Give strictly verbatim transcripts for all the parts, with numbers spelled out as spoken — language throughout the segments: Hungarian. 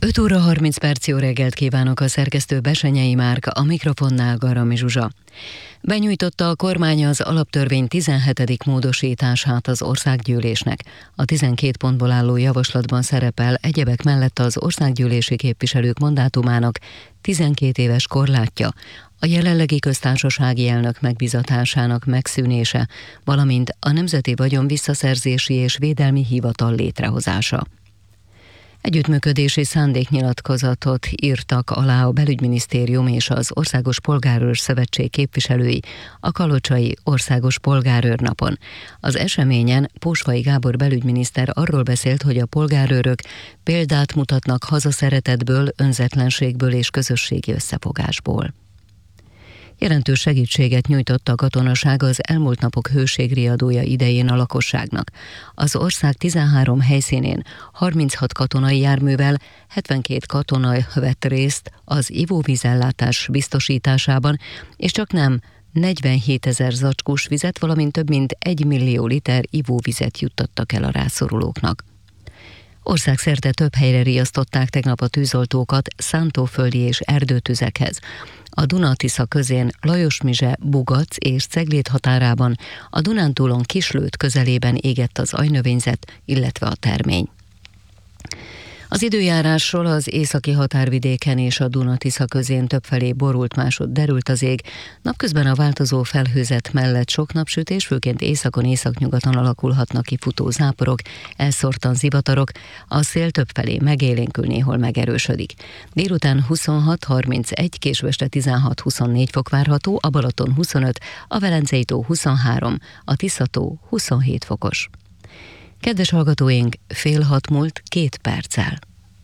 öt óra harminc perc, jó reggelt kívánok, a szerkesztő Besenyei Márka, a mikrofonnál Garami Zsuzsa. Benyújtotta a kormány az alaptörvény tizenhetedik módosítását az országgyűlésnek. A tizenkét pontból álló javaslatban szerepel egyebek mellett az országgyűlési képviselők mandátumának tizenkét éves korlátja, a jelenlegi köztársasági elnök megbízatásának megszűnése, valamint a Nemzeti Vagyon Visszaszerzési és Védelmi Hivatal létrehozása. Együttműködési szándéknyilatkozatot írtak alá a Belügyminisztérium és az Országos Polgárőr Szövetség képviselői a kalocsai Országos Polgárőrnapon. Az eseményen Pósvai Gábor belügyminiszter arról beszélt, hogy a polgárőrök példát mutatnak hazaszeretetből, önzetlenségből és közösségi összefogásból. Jelentős segítséget nyújtott a katonaság az elmúlt napok hőségriadója idején a lakosságnak. Az ország tizenhárom helyszínén harminchat katonai járművel, hetvenkét katona vett részt az ivóvízellátás biztosításában, és csaknem negyvenhétezer zacskós vizet, valamint több mint egy millió liter ivóvizet juttattak el a rászorulóknak. Országszerte több helyre riasztották tegnap a tűzoltókat szántóföldi és erdőtüzekhez. A Duna-Tisza közén Lajosmizse, Bugac és Ceglét határában, a Dunántúlon Kislőt közelében égett az ajnövényzet, illetve a termény. Az időjárásról: az északi határvidéken és a Duna-Tisza közén többfelé borult másod derült az ég. Napközben a változó felhőzet mellett sok napsütés, főként északon, északnyugaton alakulhatnak ki futó záporok, elszórtan zivatarok, a szél többfelé megélénkül, néhol megerősödik. Délután huszonhat harmincegy, késő este tizenhat huszonnégy fok várható, a Balaton huszonöt, a Velencei-tó huszonhárom, a Tisza-tó huszonhét fokos. Kedves hallgatóink, fél hat múlt két perccel.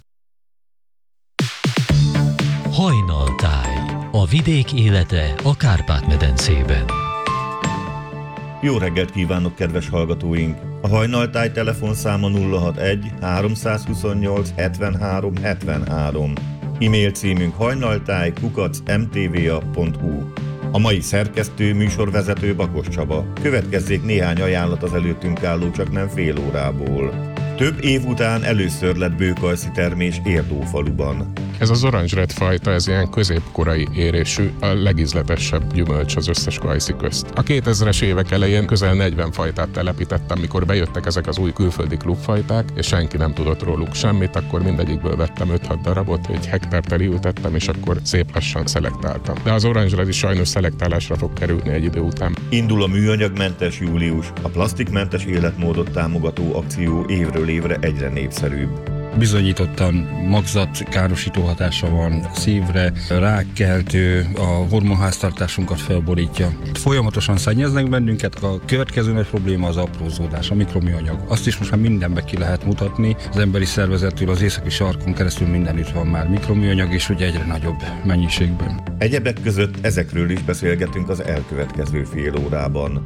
Hajnaltáj, a vidék élete a Kárpát-medencében. Jó reggelt kívánok, kedves hallgatóink! A Hajnaltáj telefonszáma nulla hatvanegy háromszázhuszonnyolc hetvenhárom hetvenhárom. E-mail címünk hajnaltáj kukac em té vé á pont hu. A mai szerkesztő, műsorvezető Bakos Csaba. Következzék néhány ajánlat az előttünk álló csaknem fél órából. Több év után először lett bőkajszi termés Érdófaluban. Ez az Orange Red fajta, ez ilyen középkorai érésű, a legízletesebb gyümölcs az összes kajszi közt. A kétezres évek elején közel negyven fajtát telepítettem, mikor bejöttek ezek az új külföldi klubfajták, és senki nem tudott róluk semmit, akkor mindegyikből vettem öt-hat darabot, egy hektárt elültettem, és akkor szép lassan szelektáltam. De az Orange Red is sajnos szelektálásra fog kerülni egy idő után. Indul a műanyagmentes július, a plastikmentes életmódot támogató akció évről évre egyre népszerűbb. Bizonyítottan magzatkárosító hatása van szívre, rákkeltő, a hormonháztartásunkat felborítja. Folyamatosan szennyeznek bennünket, a következő nagy probléma az aprózódás, a mikroműanyag. Azt is most már mindenbe ki lehet mutatni, az emberi szervezettől az északi sarkon keresztül mindenütt van már mikroműanyag, és ugye egyre nagyobb mennyiségben. Egyebek között ezekről is beszélgetünk az elkövetkező fél órában.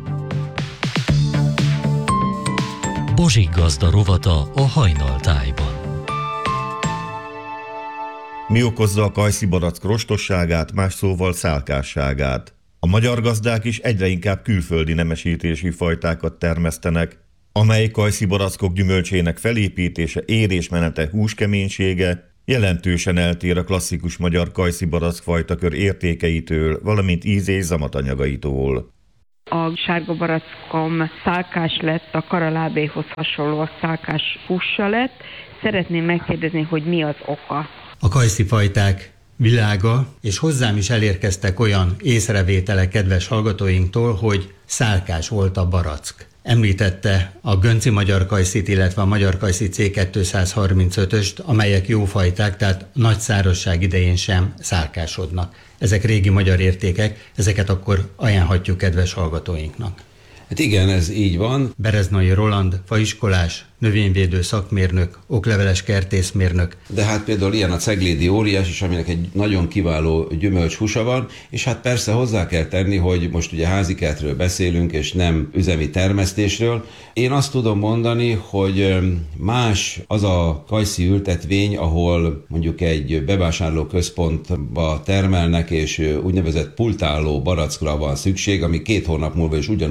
Bozsik gazda rovata a Hajnaltájban. Mi okozza a kajszibarack rostosságát, más szóval szálkásságát? A magyar gazdák is egyre inkább külföldi nemesítési fajtákat termesztenek, amely kajszibarackok gyümölcsének felépítése, érésmenete, húskeménysége jelentősen eltér a klasszikus magyar kajszibarack fajtakör értékeitől, valamint íz- és zamatanyagaitól. A sárga barackom szálkás lett, a karalábéhoz hasonló a szálkás hússa lett. Szeretném megkérdezni, hogy mi az oka? A kajszifajták világa, és hozzám is elérkeztek olyan észrevételek kedves hallgatóinktól, hogy szálkás volt a barack. Említette a Gönci magyar kajszit, illetve a magyar kajszi cé kétszázharmincötöst, amelyek jó fajták, tehát nagy szárazság idején sem szálkásodnak. Ezek régi magyar értékek, ezeket akkor ajánlhatjuk kedves hallgatóinknak. Hát igen, ez így van. Bereznai Roland, faiskolás, növényvédő szakmérnök, okleveles kertészmérnök. De hát például ilyen a ceglédi óriás is, aminek egy nagyon kiváló gyümölcshúsa van, és hát persze hozzá kell tenni, hogy most ugye házikertről beszélünk, és nem üzemi termesztésről. Én azt tudom mondani, hogy más az a kajszi ültetvény, ahol mondjuk egy bevásárlóközpontba termelnek, és úgynevezett pultáló barackra van szükség, ami két hónap múlva is ugyanúgy néz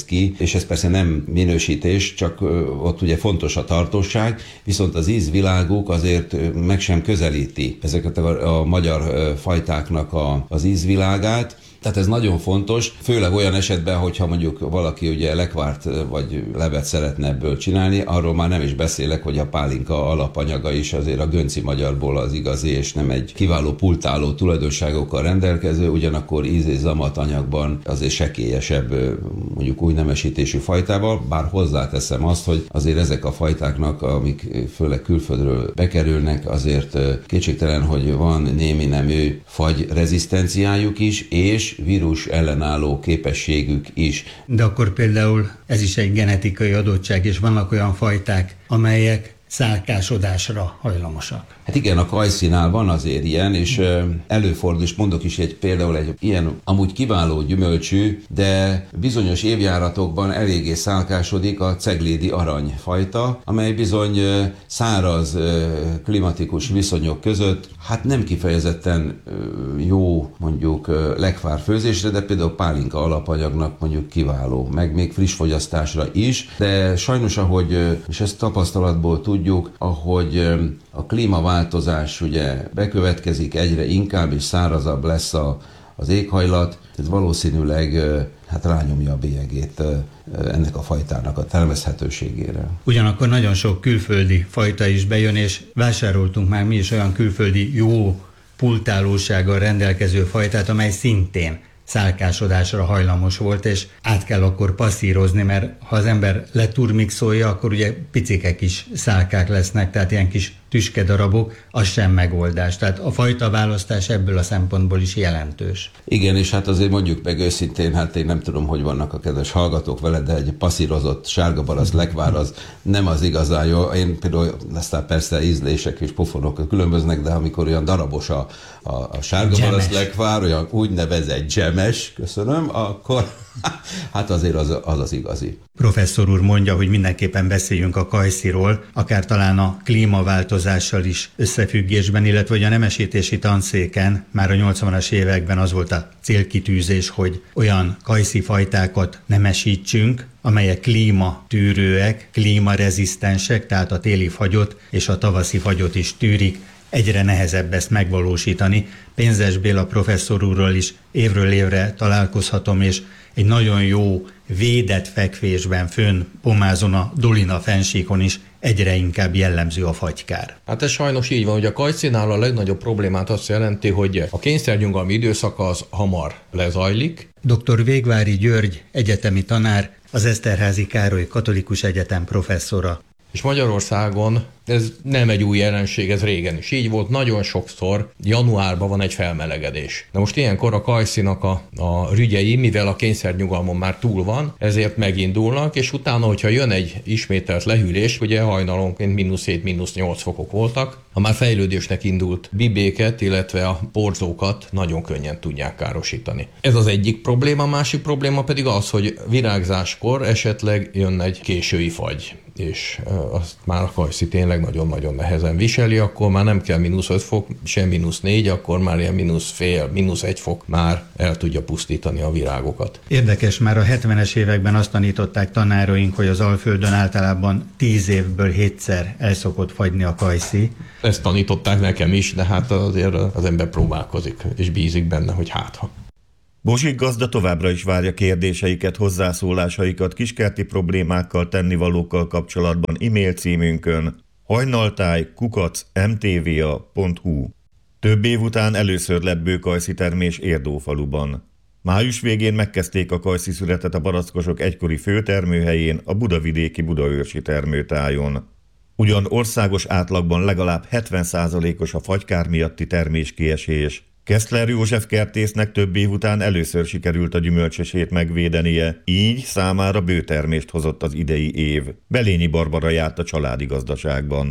néz ki, és ez persze nem minősítés, csak ott ugye fontos a tartóság, viszont az ízviláguk azért meg sem közelíti ezeket a, a magyar fajtáknak a, az ízvilágát. Tehát ez nagyon fontos, főleg olyan esetben, hogyha mondjuk valaki ugye lekvárt vagy levet szeretne ebből csinálni, arról már nem is beszélek, hogy a pálinka alapanyaga is azért a gönci magyarból az igazi, és nem egy kiváló pultáló tulajdonságokkal rendelkező, ugyanakkor íz és zamat anyagban azért sekélyesebb, mondjuk új nemesítésű fajtával, bár hozzáteszem azt, hogy azért ezek a fajtáknak, amik főleg külföldről bekerülnek, azért kétségtelen, hogy van némi nemű fagy rezisztenciájuk is, és vírus ellenálló képességük is. De akkor például ez is egy genetikai adottság, és vannak olyan fajták, amelyek szálkásodásra hajlamosak. Hát igen, a kajszinál van azért ilyen, és előfordul, és mondok is egy például egy ilyen amúgy kiváló gyümölcsű, de bizonyos évjáratokban eléggé szálkásodik a ceglédi aranyfajta, amely bizony száraz klimatikus viszonyok között hát nem kifejezetten jó mondjuk lekvárfőzésre, de például pálinka alapanyagnak mondjuk kiváló, meg még friss fogyasztásra is, de sajnos ahogy, és ezt tapasztalatból tudjuk, ahogy a klímaváltozás ugye bekövetkezik, egyre inkább és szárazabb lesz a, az éghajlat, ez valószínűleg hát rányomja a bélyegét ennek a fajtának a termeszhetőségére. Ugyanakkor nagyon sok külföldi fajta is bejön, és vásároltunk már mi is olyan külföldi jó pultálósággal rendelkező fajtát, amely szintén szálkásodásra hajlamos volt, és át kell akkor passzírozni, mert ha az ember leturmixolja, akkor ugye picike kis szálkák lesznek, tehát ilyen kis tüskedarabok, az sem megoldás. Tehát a fajta választás ebből a szempontból is jelentős. Igen, és hát azért mondjuk meg őszintén, hát én nem tudom, hogy vannak a kedves hallgatók vele, de egy passzírozott sárgabarasz lekvár az nem az igazán jó. Én például, aztán persze ízlések és pofonok különböznek, de amikor olyan darabos a, a, a sárgabarasz lekvár, olyan úgynevezett dzsemes, köszönöm, akkor hát azért az, az az igazi. Professzor úr mondja, hogy mindenképpen beszéljünk a kajsziról, akár talán a klímaváltozással is összefüggésben, illetve hogy a nemesítési tanszéken már a nyolcvanas években az volt a célkitűzés, hogy olyan kajszifajtákat nemesítsünk, amelyek klímatűrőek, klímarezisztensek, tehát a téli fagyot és a tavaszi fagyot is tűrik. Egyre nehezebb ezt megvalósítani. Pénzes Béla professzor úrral is évről évre találkozhatom, és egy nagyon jó védett fekvésben fönn pomázon a Dolina fennsíkon is egyre inkább jellemző a fagykár. Hát ez sajnos így van, hogy a kajszinál a legnagyobb problémát azt jelenti, hogy a kényszernyugalmi időszaka az hamar lezajlik. doktor Végvári György egyetemi tanár, az Eszterházy Károly Katolikus Egyetem professzora. És Magyarországon ez nem egy új jelenség, ez régen is így volt, nagyon sokszor januárban van egy felmelegedés. Na most ilyenkor a kajszinak a, a rügyei, mivel a kényszernyugalmon már túl van, ezért megindulnak, és utána, hogyha jön egy ismételt lehűlés, ugye hajnalonként mínusz hét, mínusz nyolc fokok voltak, ha már fejlődésnek indult bibéket, illetve a porzókat nagyon könnyen tudják károsítani. Ez az egyik probléma, a másik probléma pedig az, hogy virágzáskor esetleg jön egy késői fagy, és azt már a kajszi tényleg nagyon-nagyon nehezen viseli, akkor már nem kell mínusz öt fok, sem mínusz négy, akkor már ilyen mínusz fél, mínusz egy fok már el tudja pusztítani a virágokat. Érdekes, már a hetvenes években azt tanították tanáraink, hogy az Alföldön általában tíz évből hétszer el szokott fagyni a kajszi. Ezt tanították nekem is, de hát azért az ember próbálkozik, és bízik benne, hogy hát ha. Bozsik gazda továbbra is várja kérdéseiket, hozzászólásaikat kiskerti problémákkal, tennivalókkal kapcsolatban e-mail címünkön hajnaltáj kukac em té vé a pont hu. Több év után először lett bőkajszi termés Érdófaluban. Május végén megkezdték a kajszi szüretet a barackosok egykori főtermőhelyén, a budavidéki Budaörsi termőtájon. Ugyan országos átlagban legalább hetven százalékos a fagykár miatti terméskiesés. Keszler József kertésznek több év után először sikerült a gyümölcsösét megvédenie, így számára bőtermést hozott az idei év. Belényi Barbara járt a családi gazdaságban.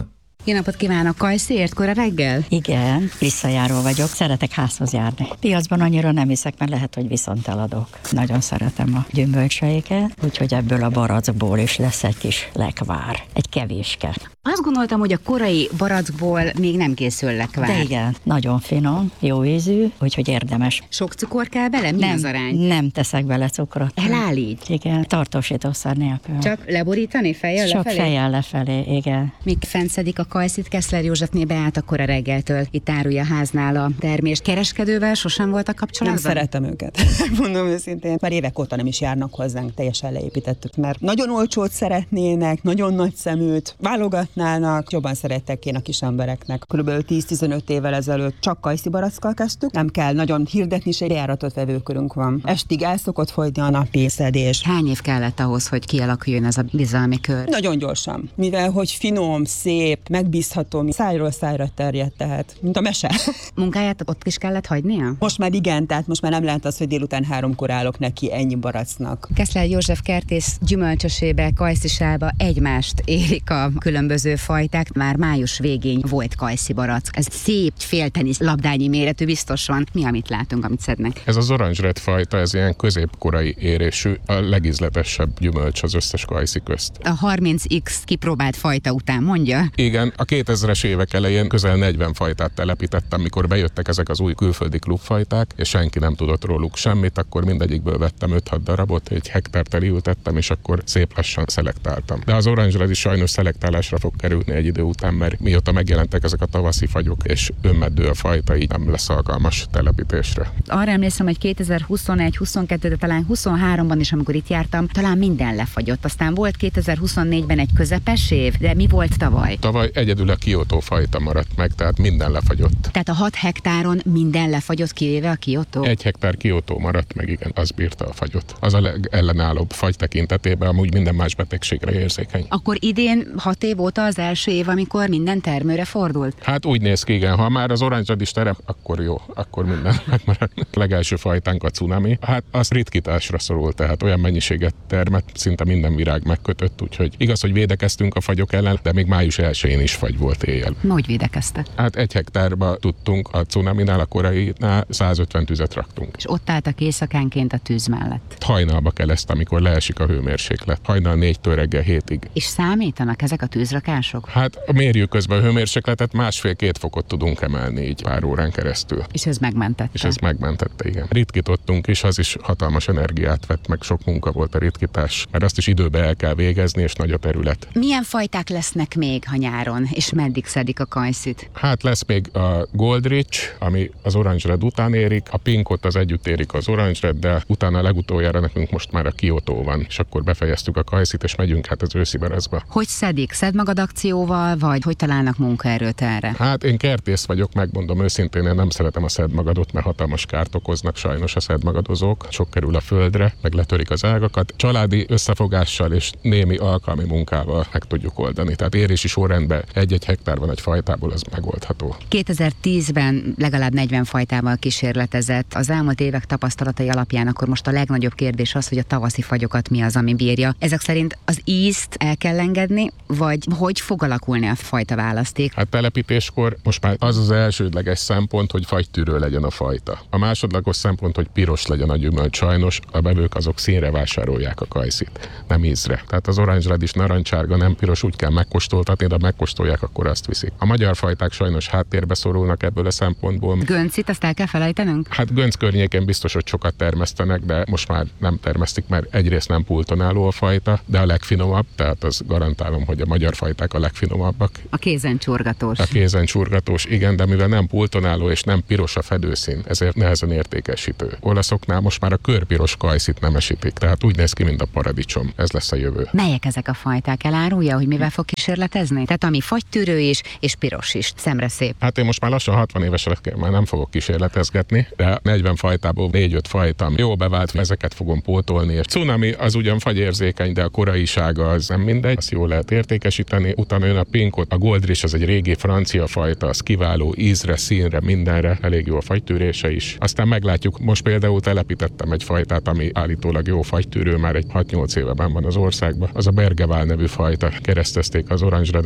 Jó napot kívánok, Kajszért, kora reggel? Igen, visszajáró vagyok, szeretek házhoz járni. Piacban annyira nem hiszek, mert lehet, hogy viszont eladok. Nagyon szeretem a gyümölcseiket, úgyhogy ebből a barackból is lesz egy kis lekvár, egy kevéske. Azt gondoltam, hogy a korai barackból még nem készül lekvár. De igen, nagyon finom, jó ízű, úgyhogy érdemes. Sok cukor kell bele? Mi nem, az arány? Nem teszek bele cukrot. Elállít? Igen, tartósítószer nélkül. Csak leborítani fejjel Csak lefelé? fejjel lefelé, igen. Míg fennszedik a Kajszit, Keszler Józsefnél beállt a kora reggeltől. Itt árulja a háznál a termést. Kereskedővel sosem voltak kapcsolatban? Nem szeretem őket, mondom őszintén. Már évek óta nem is járnak hozzánk, teljesen leépítettük, mert nagyon olcsót szeretnének, nagyon nagy szeműt, válogatnának, jobban szerettek én a kis embereknek. Körülbelül tíz-tizenöt évvel ezelőtt csak kajszi barackkal kezdtük, nem kell nagyon hirdetni, és egy járatot vevőkörünk van. Estig el szokott folyni a napi szedés. Hány év kellett ahhoz, hogy kialakuljon ez a bizalmi kör? Nagyon gyorsan, mivel hogy finom, szép, megbízható, szájról szájra terjedt, tehát mint a mese. Munkáját ott is kellett hagynia? Most már igen, tehát most már nem lehet az, hogy délután háromkor állok neki ennyi baracknak. Keszler József kertész gyümölcsösébe, kajszisába egymást érik a különböző fajták. Már május végén volt kajszi barack. Ez szép, féltenisz labdányi méretű biztos van. Mi, amit látunk, amit szednek? Ez az Orange Red fajta, ez ilyen középkorai érésű, a legízletesebb gyümölcs az összes kajszi közt. A harminc x kipróbált fajta után mondja? Igen, a kétezres évek elején közel negyven fajtát telepítettem, mikor bejöttek ezek az új külföldi klubfajták, és senki nem tudott róluk semmit, akkor mindegyikből vettem öt-hat darabot, egy hektárt elültettem, és akkor szép lassan szelektáltam. De az Orange Red is sajnos szelektálásra fog kerülni egy idő után, mert mióta megjelentek ezek a tavaszi fagyok, és önmeddő a fajta, így nem lesz alkalmas telepítésre. Arra emlékszem, hogy kétezer-huszonegy, huszonkettő, de talán huszonháromban is, amikor itt jártam, talán minden lefagyott. Aztán volt kétezer-huszonnégyben egy közepes év, de mi volt tavaly? Tavaly egyedül a Kyoto fajta maradt meg, tehát minden lefagyott. Tehát a hat hektáron minden lefagyott, kivéve a Kyoto? Egy hektár Kyoto maradt meg, igen, az bírta a fagyot. Az a legellenállóbb fagy tekintetében, amúgy minden más betegségre érzékeny. Akkor idén hat év óta az első év, amikor minden termőre fordult? Hát úgy néz ki, igen. Ha már az Orange Red is terem, akkor jó, akkor minden megmarad. A legelső fajtánk a Cunami. Hát az ritkításra szorul, tehát olyan mennyiséget termett, szinte minden virág megkötött, úgyhogy igaz, hogy védekeztünk a fagyok ellen, de még május elsején is fagy volt éjjel. Hogy védekeztek? Hát egy hektárba tudtunk a Cunaminál, a korainál százötven tüzet raktunk. És ott álltak éjszakánként a tűz mellett? Hajnalba kell ezt, amikor leesik a hőmérséklet. Hajnal négytől reggel hétig. És számítanak ezek a tűzrakások? Hát mérjük közben a hőmérsékletet, másfél-két fokot tudunk emelni így pár órán keresztül. És ez megmentette? És ez megmentette, igen. Ritkítottunk is, az is hatalmas energiát vett, meg sok munka volt a ritkítás, mert azt is időbe el kell végezni, és nagy a terület. Milyen fajták lesznek még, ha nyáron, és meddig szedik a kajszit? Hát lesz még a Goldrich, ami az Orange Red után érik, a Pinkot az együtt érik az Orange Reddel, utána legutoljára nekünk most már a Kyoto van, és akkor befejeztük a kajszit, és megyünk hát az őszi berezbe. Hogy szedik? Szed magad akcióval, vagy hogy találnak munkaerőt erre? Hát én kertész vagyok, megmondom őszintén, én nem szeretem a szedmagadot, mert hatalmas kárt okoznak sajnos a szedmagadozók. Sok kerül a földre, meg letörik az ágakat. Családi összefogással és némi alkalmi munkával meg tudjuk oldani. Tehát érési sorrendben egy-egy hektár van egy fajtából, az megoldható. kétezer-tízben legalább negyven fajtával kísérletezett. Az elmúlt évek tapasztalatai alapján akkor most a legnagyobb kérdés az, hogy a tavaszi fagyokat mi az, ami bírja. Ezek szerint az ízt el kell engedni, vagy hogy fog alakulni a fajta választék? Hát telepítéskor most már az az elsődleges szempont, hogy fagytűrő legyen a fajta. A másodlagos szempont, hogy piros legyen a gyümölcs. Sajnos a vevők azok színre vásárolják a kajszit, nem ízre. Tehát az Orange Red is narancsárga, nem piros, úgy kell megkóstoltatni, de ha megkóstolják, akkor azt viszik. A magyar fajták sajnos háttérbe szorulnak ebből a szempontból. Göncit, azt el kell felejtenünk? Hát Gönc környékén biztos, hogy sokat termesztenek, de most már nem termesztik, mert egyrészt nem pultonáló a fajta, de a legfinomabb, tehát az garantálom, hogy a magyar fajták a legfinomabbak. A kézencsurgatós. A kézencsurgatós, igen, de mivel nem pultonáló és nem piros a fedőszín, ezért nehezen értékesítő. Olaszoknál most már a körpiros kajszit nemesítik, tehát úgy néz ki, mint a paradicsom. Ez lesz a jövő. Melyek ezek a fajták? Elárulja, hogy mivel fog kísérletezni? Tehát ami fagytűrő is, és piros is. Szemre szép. Hát én most már lassan hatvan éves leszek, már nem fogok kísérletezgetni, de negyven fajtából négy-öt fajta jó bevált, ezeket fogom pótolni. És Cunami az ugyan fagyérzékeny, de a koraisága az nem mindegy, azt jól lehet értékesíteni. Utána jön a Pinkot, a Goldrich, az egy régi francia fajta, az kiváló ízre, színre, mindenre, elég jó a fagytűrése is. Aztán meglátjuk, most például telepítettem egy fajtát, ami állítólag jó fagytűrő, már egy hat-nyolc éve benn van az országban. Az a Bergevál nevű fajta. Keresztezték az Orange Redet és a Bergevál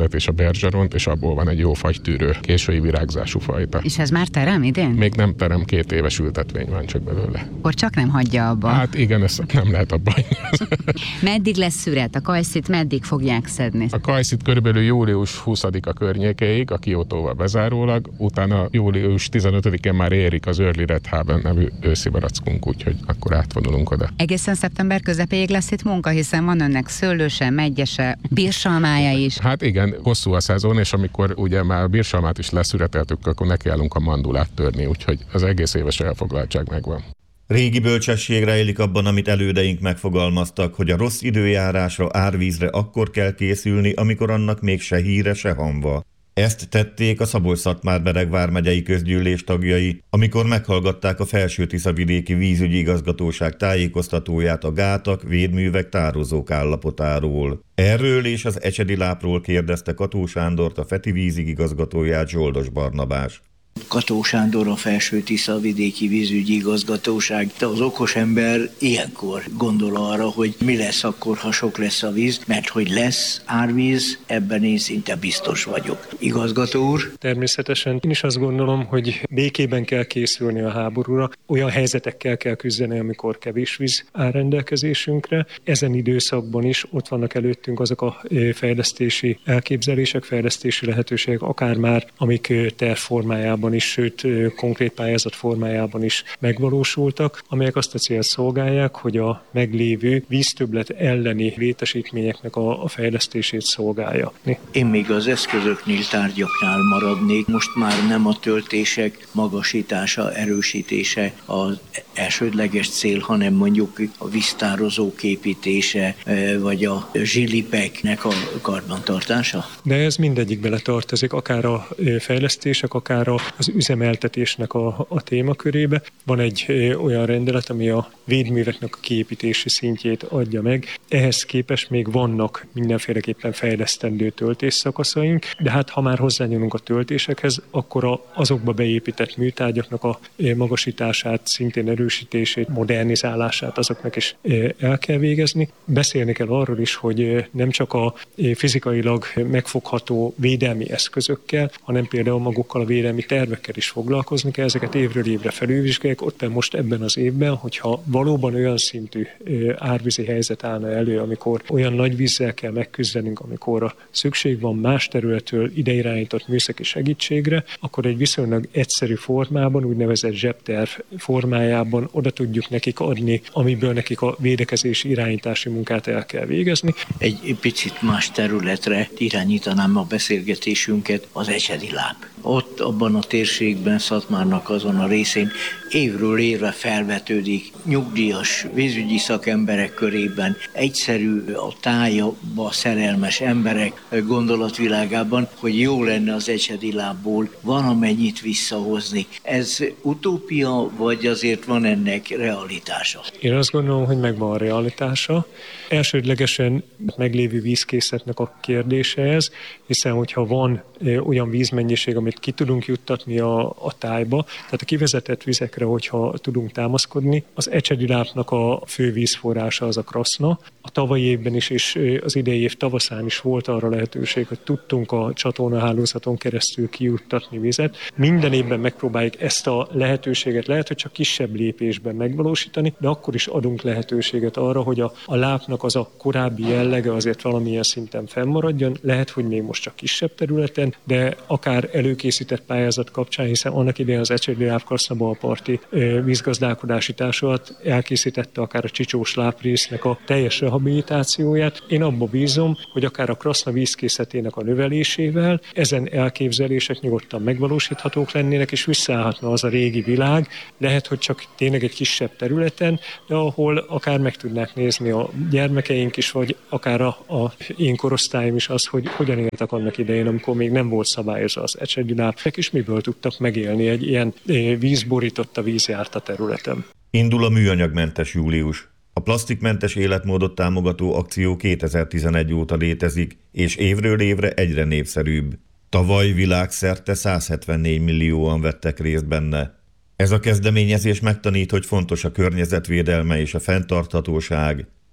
erzseront, és abból van egy jó fagytűrő, késői virágzású fajta. És ez már terem idén? Még nem terem, két éves ültetvény van csak belőle. Akkor csak nem hagyja abba. Hát igen, ezt nem lehet abba hagyni. Meddig lesz szüret? A kajszit meddig fogják szedni? A kajszit körülbelül július huszadika környékéig, a Kiotóval bezárólag, utána július tizenötödikén már érik az Early Red Haven nevű őszi barackunk, úgyhogy akkor átvonulunk oda. Egészen szeptember közepéig lesz itt munka, hiszen van önnek szőlőse, meggyese, bírsalmája is. Hát igen, hosszú a szezon, és amikor ugye már a bírsalmát is leszüreteltük, akkor nekiállunk a mandulát törni, úgyhogy az egész éves elfoglaltság megvan. Régi bölcsesség rejlik abban, amit elődeink megfogalmaztak, hogy a rossz időjárásra, árvízre akkor kell készülni, amikor annak még se híre, se hamva. Ezt tették a Szabolcs-Szatmár-Bereg vármegyei közgyűlés tagjai, amikor meghallgatták a Felső-Tiszavidéki Vízügyi Igazgatóság tájékoztatóját a gátak, védművek, tározók állapotáról. Erről és az Ecsedi lápról kérdezte Kató Sándort, a Feti vízigazgatóját, Zsoldos Barnabás. Kató Sándor, a Felső-Tiszavidéki Vízügyi Igazgatóság. De az okos ember ilyenkor gondol arra, hogy mi lesz akkor, ha sok lesz a víz, mert hogy lesz árvíz, ebben én szinte biztos vagyok. Igazgató úr? Természetesen én is azt gondolom, hogy békében kell készülni a háborúra, olyan helyzetekkel kell küzdeni, amikor kevés víz áll rendelkezésünkre. Ezen időszakban is ott vannak előttünk azok a fejlesztési elképzelések, fejlesztési lehetőségek, akár már, amik tervformájában is, sőt konkrét pályázat formájában is megvalósultak, amelyek azt a célt szolgálják, hogy a meglévő víztöbblet elleni létesítményeknek a, a fejlesztését szolgálja. Én még az eszközöknél, tárgyaknál maradnék. Most már nem a töltések magasítása, erősítése az elsődleges cél, hanem mondjuk a víztározók építése, vagy a zsilipeknek a karbantartása. De ez mindegyik bele tartozik, akár a fejlesztések, akár a az üzemeltetésnek a, a témakörébe. Van egy ö, olyan rendelet, ami a védműveknek a kiépítési szintjét adja meg. Ehhez képest még vannak mindenféleképpen fejlesztendő töltésszakaszaink, de hát ha már hozzányúlunk a töltésekhez, akkor a, azokba beépített műtárgyaknak a ö, magasítását, szintén erősítését, modernizálását azoknak is ö, el kell végezni. Beszélni kell arról is, hogy ö, nem csak a ö, fizikailag megfogható védelmi eszközökkel, hanem például magukkal a védelmi tervekkel is foglalkozni kell, ezeket évről évre felülvizsgálják, ott most ebben az évben, hogyha valóban olyan szintű árvízi helyzet állna elő, amikor olyan nagy vízzel kell megküzdenünk, amikor a szükség van más területről ideirányított műszaki segítségre, akkor egy viszonylag egyszerű formában, úgynevezett zsebterv formájában oda tudjuk nekik adni, amiből nekik a védekezési irányítási munkát el kell végezni. Egy picit más területre irányítanám a beszélgetésünket, az Ecsedi láp. Ott abban a térségben, Szatmárnak azon a részén évről évre felvetődik nyugdíjas vízügyi szakemberek körében, egyszerű a tájba szerelmes emberek gondolatvilágában, hogy jó lenne az Ecsedi lábból valamennyit visszahozni. Ez utópia, vagy azért van ennek realitása? Én azt gondolom, hogy megvan a realitása. Elsődlegesen meglévő vízkészletnek a kérdése ez, hiszen hogyha van olyan vízmennyiség, amit ki tudunk juttatni a, a tájba, tehát a kivezetett vizekre, hogyha tudunk támaszkodni, az Ecsedi lápnak a fő vízforrása az a Kraszna. A tavalyi évben is, és az idei év tavaszán is volt arra lehetőség, hogy tudtunk a csatornahálózaton keresztül kijuttatni vizet. Minden évben megpróbáljuk ezt a lehetőséget, lehet, hogy csak kisebb lépésben megvalósítani, de akkor is adunk lehetőséget arra, hogy a, a lápnak az a korábbi jellege azért valamilyen szinten fennmaradjon. Lehet, hogy még most csak kisebb területen, de akár előkészített pályázat kapcsán, hiszen annak idején az Ecsedi láp Kraszna-Balparti vízgazdálkodási társulat elkészítette akár a Csicsós láprésznek a teljes rehabilitációját. Én abba bízom, hogy akár a Kraszna vízkészletének a növelésével ezen elképzelések nyugodtan megvalósíthatók lennének, és visszaállhatna az a régi világ. Lehet, hogy csak tényleg egy kisebb területen, de ahol akár meg tudnák nézni a gyermekeink is, vagy akár a, a én korosztályom is az, hogy hogyan éltek annak idején, amikor még nem volt szabályozva az Ecsedi láp, és miből tudtak megélni egy ilyen vízborított a víz járt a területen. Indul a műanyagmentes július. A plasztikmentes életmódot támogató akció kétezer-tizenegy óta létezik, és évről évre egyre népszerűbb. Tavaly világszerte száz hetvennégy millióan vettek részt benne. Ez a kezdeményezés megtanít, hogy fontos a környezetvédelme és a fenntarthatóság,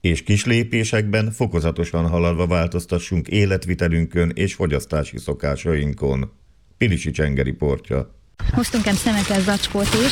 és kis lépésekben fokozatosan haladva változtassunk életvitelünkön és fogyasztási szokásainkon. Pilisi Csenge riportja. Hoztunk egy szemetes zacskót is,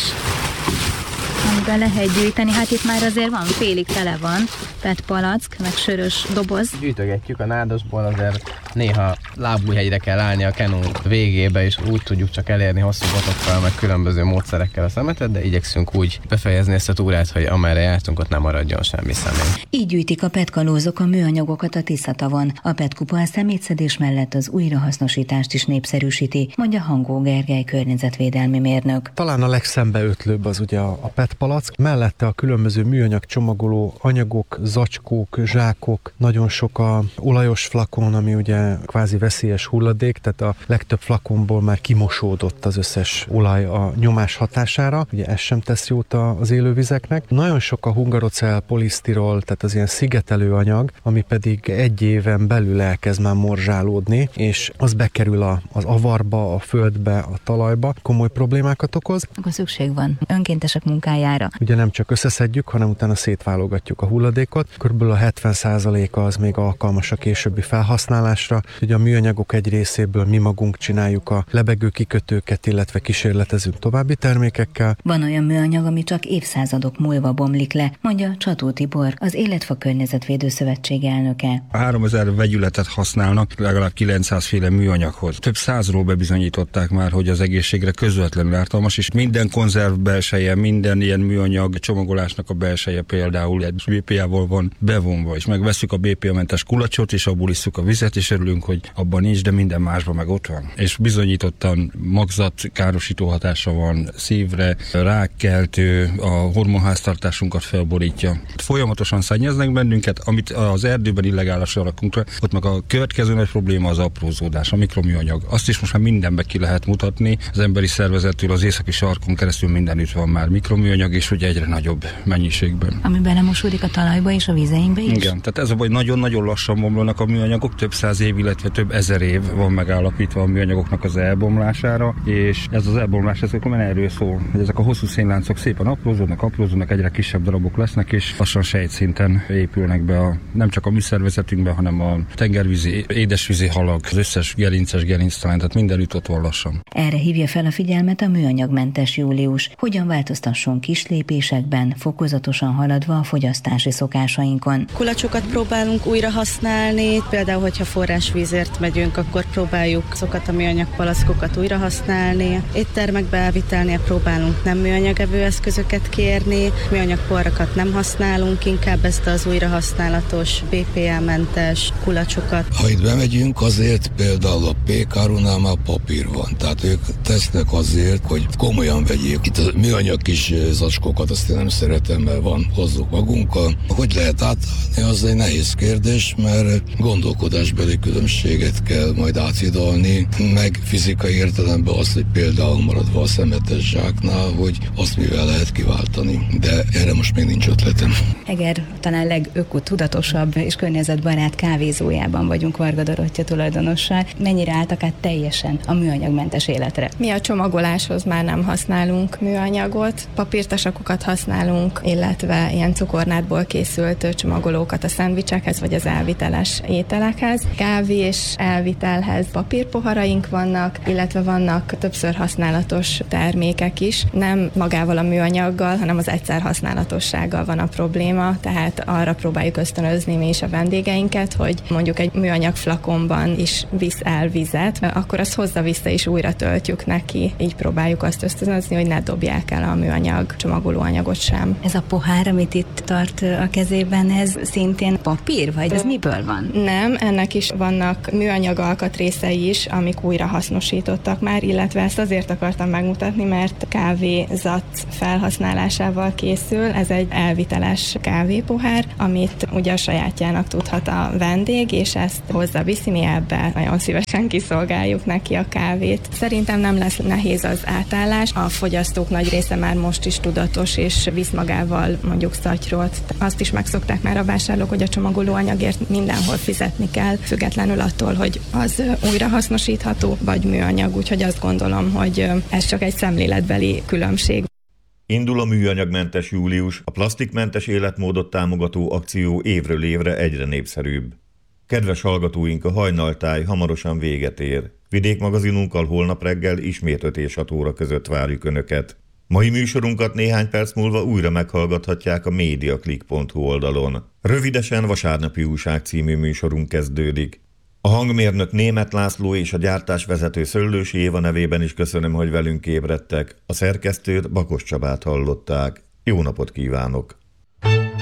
amiben lehet gyűjteni. Hát itt már azért van, félig tele van, pet palack, meg sörös doboz. Gyűjtögetjük a nádasból, azért néha lábújhegyre kell állni a kenú végébe, és úgy tudjuk csak elérni hosszú botokkal, meg különböző módszerekkel a szemetet, de igyekszünk úgy befejezni ezt a túrát, hogy amerre jártunk, ott nem maradjon semmi személy. Így gyűjtik a petkalózok a műanyagokat a Tiszatavon. A petkupa a szemétszedés mellett az újrahasznosítást is népszerűsíti, mondja Hangó Gergely környezetvédelmi mérnök. Talán a legszembeötlőbb az ugye a petpalack, mellette a különböző műanyag csomagoló anyagok, zacskók, zsákok, nagyon sok a olajos flakon, ami ugye kvázi veszélyes hulladék, tehát a legtöbb flakonból már kimosódott az összes olaj a nyomás hatására, ugye ez sem tesz jót az élővizeknek. Nagyon sok a hungarocell, polisztirol, tehát az ilyen szigetelő anyag, ami pedig egy éven belül elkezd már morzsálódni, és az bekerül a, az avarba, a földbe, a talajba, komoly problémákat okoz. Akkor szükség van önkéntesek munkájára. Ugye nem csak összeszedjük, hanem utána szétválogatjuk a hulladékot. Körülbelül a hetven százaléka az még alkalmas a későbbi felhasználásra. Ugye a műanyagok egy részéből mi magunk csináljuk a lebegő kikötőket, illetve kísérletezünk további termékekkel. Van olyan műanyag, ami csak évszázadok múlva bomlik le, mondja Csató Tibor, az Életfa Környezetvédő Szövetség elnöke. háromezer vegyületet használnak legalább kilencszáz féle műanyaghoz. Több százról bebizonyították már, hogy az egészségre közvetlenül ártalmas, és minden konzerv belseje, minden ilyen műanyag csomagolásnak a belseje például egy bé pé á-val van bevonva, és megvesszük a bé pé á-mentes kulacsot, és abból isszuk a vizet, és örülünk, hogy abban nincs, de minden másban meg ott van. És bizonyítottan magzat károsító hatása van szívre, rákkeltő, a hormonháztartásunkat felborítja. Folyamatosan szennyeznek bennünket, amit az erdőben illegálisan rakunk le, ott meg a következő nagy probléma az aprózódás, a mikroműanyag. Azt is most már mindenbe ki lehet mutatni. Az emberi szervezettől az északi sarkon keresztül mindenütt van már mikroműanyag, és ugye egyre nagyobb mennyiségben. Ami belemosódik a talajba és a vizeinkbe is? Igen, tehát ez a baj, nagyon-nagyon lassan bomlanak a műanyagok, több száz év, illetve több ezer év van megállapítva a műanyagoknak az elbomlására, és ez az elbomlás, ez akkor erről szól, hogy ezek a hosszú szénláncok szépen aprózódnak, aprózódnak, egyre kisebb darabok lesznek, és lassan sejtszinten épülnek be a, nem csak a mi szervezetünkbe, hanem a tengervízi, édesvízi halak, az összes gerinces, gerinctelen, tehát mindenütt ott van lassan. Erre hívja fel a figyelmet a műanyagmentes július. Hogyan változtasson kis lépésekben, fokozatosan haladva a fogyasztási szokásainkon. Kulacsokat próbálunk újra használni, például, hogyha forrásvízért megyünk, akkor próbáljuk azokat a műanyag palackokat újra használni. Éttermekbe elvitelnél próbálunk nem műanyagevő eszközöket kérni, műanyag porrakat nem használunk, inkább ezt az újrahasználatos, bé pé á-mentes kulacsokat. Ha itt bemegyünk, azért például a Pékárunál már papír van, tehát ők tesznek azért, hogy komolyan vegyék. Itt a műanyag kis zacskókat azt én nem szeretem, mert van, hozzuk magunkkal. Hogy lehet átállni, az egy nehéz kérdés, mert gondolkodásbeli különbséget kell majd áthidalni, meg fizikai értelemben az, hogy például maradva a szemetes zsáknál, hogy azt mivel lehet kiváltani. De erre most még nincs ötletem. Eger talán legökotudatosabb és környezetbarát kávézójában vagyunk Varga Dorottya tulajdonossal. Mennyire álltak át teljesen a műanyagmentes életre? Mi a csomagoláshoz már nem használunk műanyagot, papírtasakokat használunk, illetve ilyen cukornádból készült csomagolókat a szendvicsekhez vagy az elviteles ételekhez. Kávé és elvitelhez papírpoharaink vannak, illetve vannak többször használatos termékek is. Nem magával a műanyaggal, hanem az egyszer használatossággal van a probléma, tehát arra próbáljuk ösztönözni mi is a vendégeinket, hogy mondjuk egy műanyag flakonban is visz el vizet, akkor azt hozza vissza és újra töltjük neki. Így próbáljuk azt ösztönözni, hogy ne dobják el a műanyag csomagolóanyagot sem. Ez a pohár, amit itt tart a kezében, ez szintén papír, vagy ez miből van? Nem, ennek is vannak műanyag alkatrészei is, amik újra hasznosítottak már, illetve ezt azért akartam megmutatni, mert kávézat felhasználásával készül. Ez egy elviteles kávépohár, amit ugye a sajátjának tudhat a vendég, és ezt hozzá viszi, mi ebbe nagyon szívesen kiszolgáljuk neki a kávét. Szerintem nem lesz nehéz az átállás. A fogyasztók nagy része már most is tudatos, és visz magával mondjuk szatyrót. Azt is megszokták már a vásárlók, hogy a csomagolóanyagért mindenhol fizetni kell, függetlenül attól, hogy az újrahasznosítható vagy műanyag, úgyhogy azt gondolom, hogy ez csak egy szemléletbeli különbség. Indul a műanyagmentes július, a plastikmentes életmódot támogató akció évről évre egyre népszerűbb. Kedves hallgatóink, a hajnaltáj hamarosan véget ér. Vidékmagazinunkkal holnap reggel ismét öt és hat óra között várjuk Önöket. Mai műsorunkat néhány perc múlva újra meghallgathatják a mediaclick pont hu oldalon. Rövidesen Vasárnapi Újság című műsorunk kezdődik. A hangmérnök Németh László és a gyártásvezető Szöllősi Éva nevében is köszönöm, hogy velünk ébredtek. A szerkesztőt, Bakos Csabát hallották. Jó napot kívánok!